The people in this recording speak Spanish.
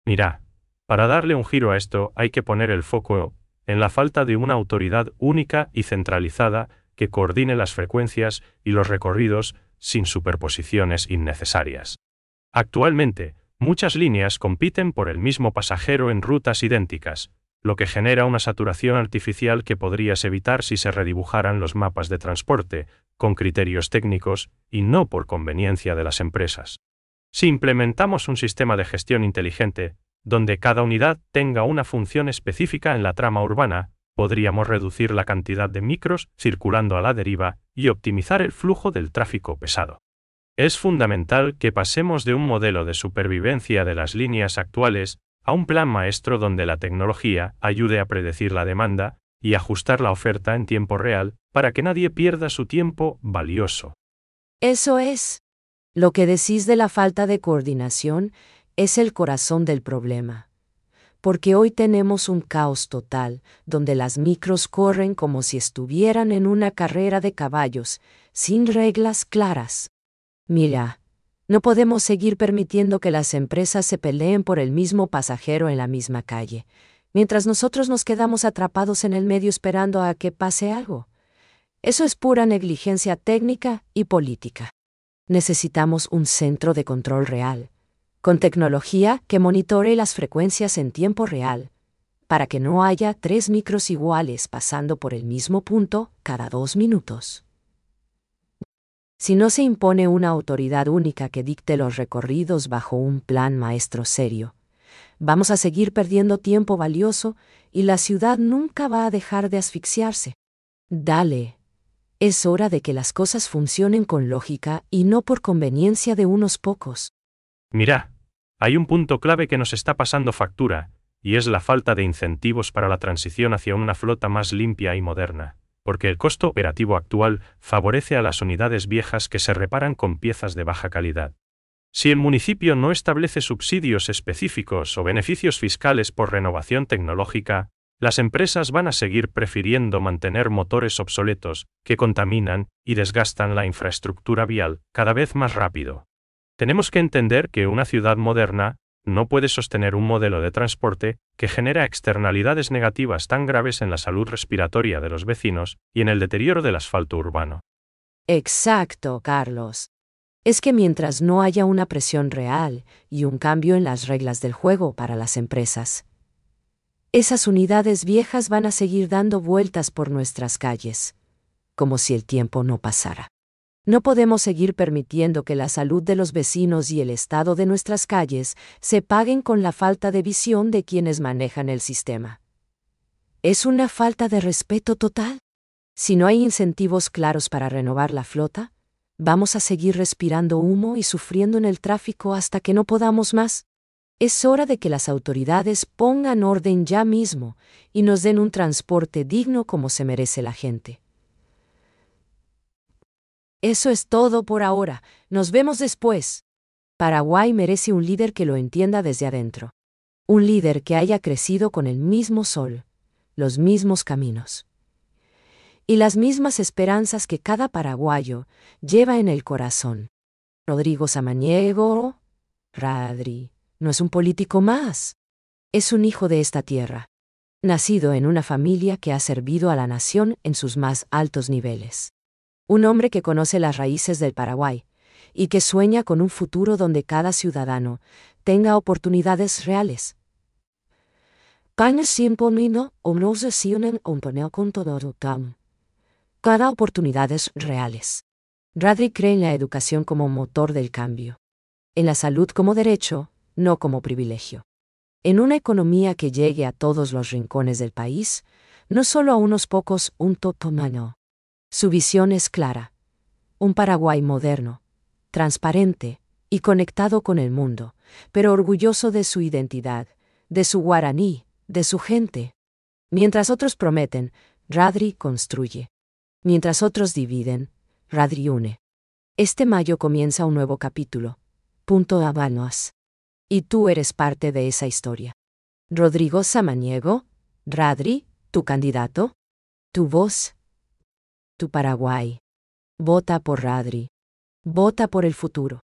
Mira, para darle un giro a esto hay que poner el foco en la falta de una autoridad única y centralizada que coordine las frecuencias y los recorridos sin superposiciones innecesarias. Actualmente, muchas líneas compiten por el mismo pasajero en rutas idénticas, lo que genera una saturación artificial que podrías evitar si se redibujaran los mapas de transporte, con criterios técnicos y no por conveniencia de las empresas. Si implementamos un sistema de gestión inteligente, donde cada unidad tenga una función específica en la trama urbana, podríamos reducir la cantidad de micros circulando a la deriva y optimizar el flujo del tráfico pesado. Es fundamental que pasemos de un modelo de supervivencia de las líneas actuales a un plan maestro donde la tecnología ayude a predecir la demanda y ajustar la oferta en tiempo real para que nadie pierda su tiempo valioso. Eso es. Lo que decís de la falta de coordinación es el corazón del problema. Porque hoy tenemos un caos total, donde las micros corren como si estuvieran en una carrera de caballos, sin reglas claras. Mira, no podemos seguir permitiendo que las empresas se peleen por el mismo pasajero en la misma calle, mientras nosotros nos quedamos atrapados en el medio esperando a que pase algo. Eso es pura negligencia técnica y política. Necesitamos un centro de control real, con tecnología que monitore las frecuencias en tiempo real, para que no haya 3 micros iguales pasando por el mismo punto cada 2 minutos. Si no se impone una autoridad única que dicte los recorridos bajo un plan maestro serio, vamos a seguir perdiendo tiempo valioso y la ciudad nunca va a dejar de asfixiarse. Dale. Es hora de que las cosas funcionen con lógica y no por conveniencia de unos pocos. Mira, hay un punto clave que nos está pasando factura, y es la falta de incentivos para la transición hacia una flota más limpia y moderna, porque el costo operativo actual favorece a las unidades viejas que se reparan con piezas de baja calidad. Si el municipio no establece subsidios específicos o beneficios fiscales por renovación tecnológica, las empresas van a seguir prefiriendo mantener motores obsoletos que contaminan y desgastan la infraestructura vial cada vez más rápido. Tenemos que entender que una ciudad moderna no puede sostener un modelo de transporte que genera externalidades negativas tan graves en la salud respiratoria de los vecinos y en el deterioro del asfalto urbano. Exacto, Carlos. Es que mientras no haya una presión real y un cambio en las reglas del juego para las empresas, esas unidades viejas van a seguir dando vueltas por nuestras calles, como si el tiempo no pasara. No podemos seguir permitiendo que la salud de los vecinos y el estado de nuestras calles se paguen con la falta de visión de quienes manejan el sistema. Es una falta de respeto total. Si no hay incentivos claros para renovar la flota, vamos a seguir respirando humo y sufriendo en el tráfico hasta que no podamos más. Es hora de que las autoridades pongan orden ya mismo y nos den un transporte digno como se merece la gente. Eso es todo por ahora. Nos vemos después. Paraguay merece un líder que lo entienda desde adentro. Un líder que haya crecido con el mismo sol, los mismos caminos y las mismas esperanzas que cada paraguayo lleva en el corazón. Rodrigo Samaniego, Radri, no es un político más. Es un hijo de esta tierra, nacido en una familia que ha servido a la nación en sus más altos niveles. Un hombre que conoce las raíces del Paraguay y que sueña con un futuro donde cada ciudadano tenga oportunidades reales. Cada oportunidades reales. Radri cree en la educación como motor del cambio, en la salud como derecho, no como privilegio. En una economía que llegue a todos los rincones del país, no solo a unos pocos, un totomano. Su visión es clara. Un Paraguay moderno, transparente y conectado con el mundo, pero orgulloso de su identidad, de su guaraní, de su gente. Mientras otros prometen, Radri construye. Mientras otros dividen, Radri une. Este mayo comienza un nuevo capítulo. Punto Habanos. Y tú eres parte de esa historia. Rodrigo Samaniego, Radri, tu candidato, tu voz, tu Paraguay. Vota por Radri. Vota por el futuro.